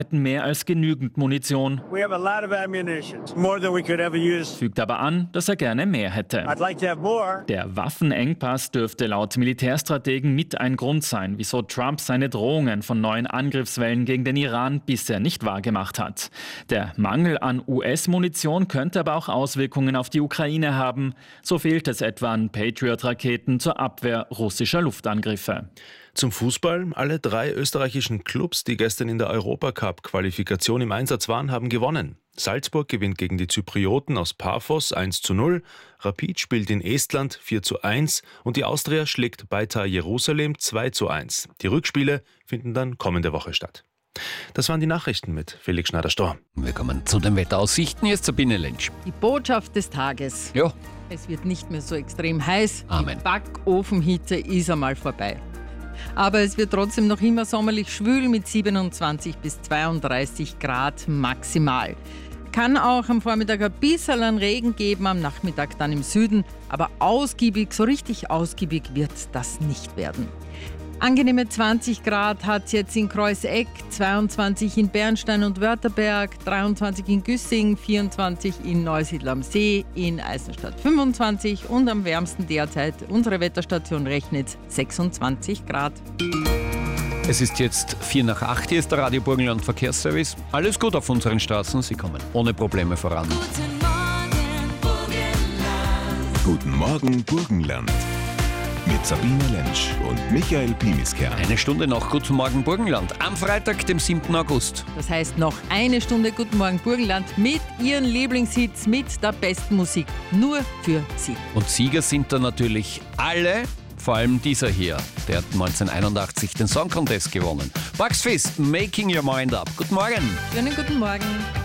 hätten mehr als genügend Munition, We have a lot of ammunition, more than we could ever use. fügt aber an, dass er gerne mehr hätte. I'd like to have more. Der Waffenengpass dürfte laut Militärstrategen mit ein Grund sein, wieso Trump seine Drohungen von neuen Angriffswellen gegen den Iran bisher nicht wahrgemacht hat. Der Mangel an US-Munition könnte aber auch Auswirkungen auf die Ukraine haben. So fehlt es etwa an Patriot-Raketen zur Abwehr russischer Luftangriffe. Zum Fußball. Alle 3 österreichischen Clubs, die gestern in der Europacup-Qualifikation im Einsatz waren, haben gewonnen. Salzburg gewinnt gegen die Zyprioten aus Paphos 1:0, Rapid spielt in Estland 4:1 und die Austria schlägt Beitar Jerusalem 2:1. Die Rückspiele finden dann kommende Woche statt. Das waren die Nachrichten mit Felix Schneider-Storr. Wir kommen zu den Wetteraussichten. Hier ist Sabine Lentsch. Die Botschaft des Tages. Ja, Es wird nicht mehr so extrem heiß. Amen. Die Backofenhitze ist einmal vorbei. Aber es wird trotzdem noch immer sommerlich schwül mit 27 bis 32 Grad maximal. Kann auch am Vormittag ein bisschen an Regen geben, am Nachmittag dann im Süden. Aber ausgiebig, so richtig ausgiebig wird das nicht werden. Angenehme 20 Grad hat es jetzt in Kreuzeck, 22 in Bernstein und Wörtherberg, 23 in Güssing, 24 in Neusiedl am See, in Eisenstadt 25 und am wärmsten derzeit unsere Wetterstation Rechnitz 26 Grad. es ist jetzt 7:45. Hier ist der Radio Burgenland Verkehrsservice. Alles gut auf unseren Straßen. Sie kommen ohne Probleme voran. Guten Morgen Burgenland. Mit Sabine Lentsch und Michael Pimiskern. Eine Stunde noch Guten Morgen Burgenland. Am Freitag, dem 7. August. Das heißt noch eine Stunde Guten Morgen Burgenland mit Ihren Lieblingshits, mit der besten Musik. Nur für Sie. Und Sieger sind da natürlich alle, vor allem dieser hier. Der hat 1981 den Song Contest gewonnen. Bugs Fizz, Making Your Mind Up. Guten Morgen. Schönen guten Morgen.